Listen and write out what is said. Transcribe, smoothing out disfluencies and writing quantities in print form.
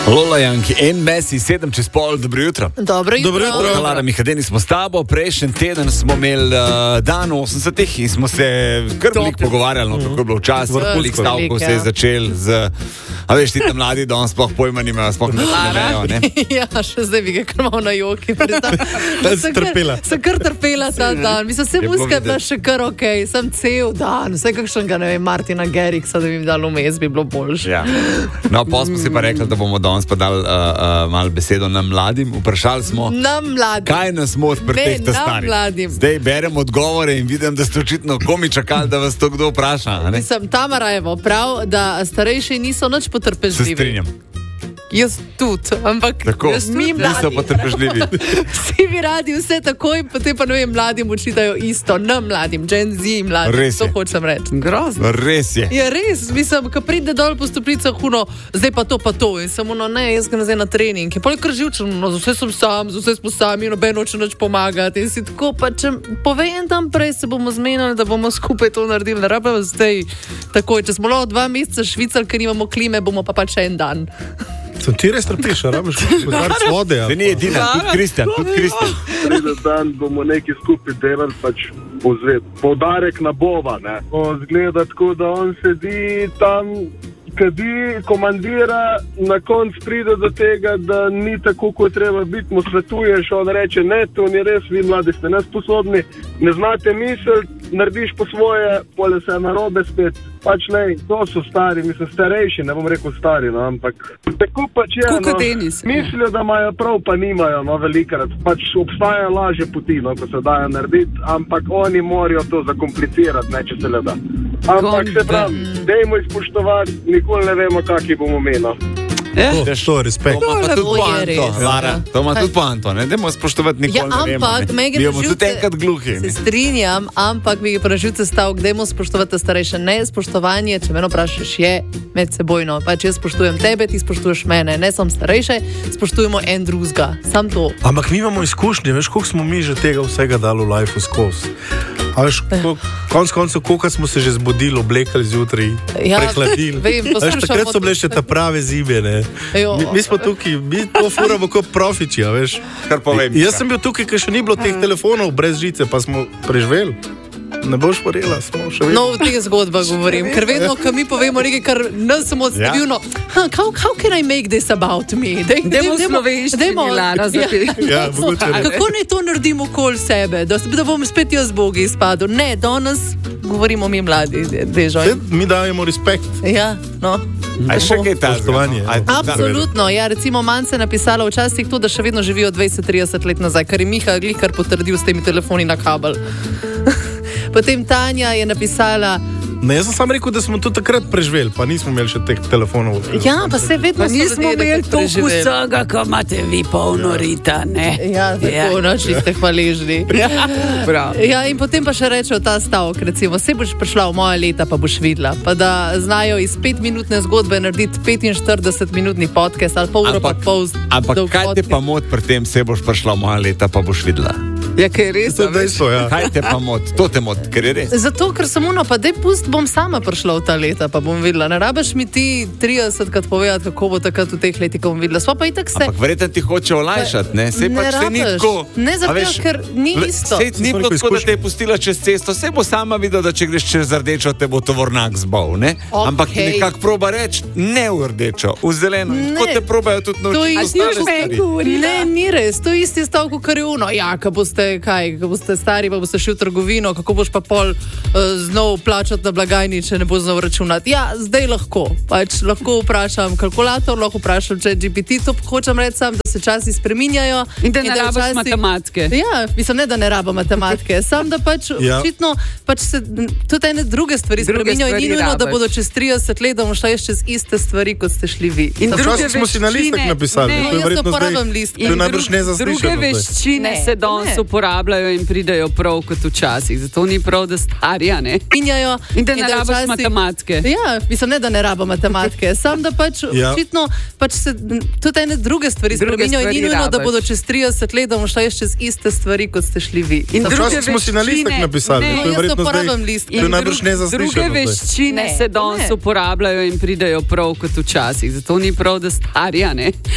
Lola Janki, en Messi, 7:07, dobro jutro. Dobro jutro. Lara Mihadeni smo s tabo, prejšnji teden smo imeli dan 80-ih in smo se kar veliko pogovarjali, kako je bilo včasih, veliko stavkov se je začel z, a veš, ti tam mladi danes sploh pojma nimajo, sploh ne vejo, ne? Ja, še zdaj bi ga kar malo na joki. Sem kar trpela ta dan, mislim, se muska je bila še kar okej, sem cel dan, vse kakšnega, ne vem, Martina Garriksa, da bi mi dal vmes, bi bilo boljše. Ja. No, pa smo si pa rekli, da bomo danes pa dali malo besedo nam mladim. Vprašali smo, kaj nas moti pri teh starih. Zdaj berem odgovore in vidim, da ste očitno komi čakali, da vas to kdo vpraša. Mislim, Tamara je prav, da starejši niso nič potrpežljivi. Se strinjam. Jaz tudi, ampak mi mladi niso potrpežljivi. Vsi bi radi vse takoj, potem pa ne vem, mladim učitajo isto, nam mladim, Gen Z mladim, res to je. hočem reči. Grozno. Res je. Ja, res, mislim, ko pride dol po stopnicah, zdaj pa to, in samo ne, jaz grem zdaj na trening, je poleg kar živčeno, z vse sem sam, z vse smo sami, noben hoče nič pomagati, in si tako, pa če povem tam prej, se bomo zmenili, da bomo skupaj to naredili, ne rabimo zdaj takoj, če smo lahko 2 meseca švicali, ker nimamo klime, bomo pa pač en dan. Sem ti res trpiš, rabiš pozarc vode. Zdaj ni edina, tudi Kristjan. Preden dan bomo nekaj skupaj delali, pač poudarek na Bova, ne. Zgleda tako, da on sedi tam, kadi, komandira, na konc pride do tega, da ni tako, kot treba biti, mu svetuješ, on reče, ne, to ni res, vi mladi ste nesposobni, ne znate misliti, narediš po svoje, pole se narobe spet. Pač ne, to so stari, mislim, starejši, ne bom rekel stari, no, ampak tako pač je, no, mislijo, da imajo prav, pa nimajo, no, velikrat. Pač obstaja lažje poti, no, ko se dajo narediti, ampak oni morajo to zakomplicirati, ne, če se le da. Ampak se pravi, dejmo izpoštovati, nikoli ne vemo, kaki bomo imeli. To je respekt. To ima tudi poanto, Lara. To ima tudi poanto, ne? Dajmo spoštovati, nikoli ne vemo. Mi bomo tudi enkrat gluhi. Se strinjam, ampak mi je praživce stavk, dajmo spoštovati starejše. Ne, spoštovanje, če meno vprašaš, je medsebojno. Pač jaz spoštujem tebe, ti spoštuješ mene. Ne sem starejše, spoštujemo en drugega. Sam to. Ampak mi imamo izkušnje, veš, koliko smo mi že tega vsega dali v life skozi. A veš, koncev, koliko smo se že zbudili, oblekali zjutraj, prehladili. Veš, takrat so bile še ta prave zime, ne. Mi smo tukaj, mi to furamo kot profiči, a veš. Kar povem. Jaz sem bil tukaj, ker še ni bilo teh telefonov brez žice, pa smo preživeli. Ne boš verjela, smo še vedno. No, v teh zgodbah govorim, ker vedno, ko mi povemo nekaj, kar nas samo odstavljeno, how can I make this about me? Dajmo slovenščini, Lara, kako naj to naredimo okoli sebe, da bom spet jaz Bogi izpadel? Ne, danes govorimo mi mladi, dežoj. Mi dajemo respekt. Ja, no. A še kaj spoštovanje. Absolutno, ja, recimo Mance je napisala včasih to, da še vedno živijo 20-30 let nazaj, kar je Miha glihkar potrdil s temi telefoni na kabel. Potem Tanja je napisala... Ne, jaz sem sam rekel, da smo to takrat preživeli, pa nismo imeli še teh telefonov. Ja, pa se vedno nismo imeli toliko vsega, ko imate vi polno rita, ne? Ja, tako, noči ste hvaležni. Ja, in potem pa še reče ta stavek, recimo, se boš prišla v moja leta, pa boš videla. Pa da znajo iz 5-minutne zgodbe narediti 45-minutni podcast ali pol uro pa pol. Ampak kaj te pa moti pri tem, se boš prišla v moja leta, pa boš videla? Ja, ker je res. Kaj te pa moti? To te moti, ker je res. Zato, ker sem pa dej pust, bom sama prišla v ta leta, pa bom videla. Ne rabiš mi ti 30krat povedati, kako bo takrat v teh letih, ko bom videla. Pa itak se... Ampak verjetno ti hoče olajšati, ne? Sej pač se ni tako. Ne zato, ker ni isto. Sej ni bilo tako, da te je pustila čez cesto. Sej bo sama videla, da če greš čez rdečo, te bo tovornjak zbal, ne? Ampak ti nekako proba reči, ne v rdečo, v zeleno. Tako te probajo tudi naučiti. Ne, ni res. To je isti stavek, kar je uno. Ja, ko boste stari, pa boste šli v trgovino, kako boš pa pol znov plačati na blagajni, če ne bo znov računati. Ja, zdaj lahko. Pač lahko vprašam kalkulator, lahko vprašam ChatGPT, to hočem reči sam, da se časi spreminjajo. In da ne rabiš matematike. Ja, mislim, ne, da ne rabo matematike. Sam, da pač očitno pač se tudi ene druge stvari spreminjajo in ni nujno, da bodo čez 30 let, da bomo šla čez iste stvari, kot ste šli vi. In druge smo si na listek napisali. Ne, jaz to uporabljam list. Druge veščine se danes uporabljajo in pridejo prav kot včasih. Zato ni prav, da starja, ne? In da ne rabiš matematike. Ja, mislim, ne, da ne rabo matematike. Sam, da pač očitno pač se tudi ene druge stvari spreminjajo. druge stvari. Ni nujno, da bodo čez 30 let, da bomo šli čez iste stvari, kot ste šli vi. Včasih smo si na listek napisali, to je verjetno zdaj. To je najbrž nezaslišano. Druge veščine se danes uporabljajo in pridejo prav kot včasih. Zato ni prav, da starja, ne?